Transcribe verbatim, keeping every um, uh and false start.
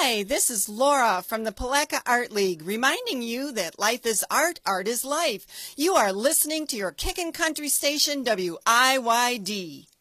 Hi, this is Laura from the Palaca Art League, reminding you that life is art, art is life. You are listening to your Kickin' Country station, W I Y D.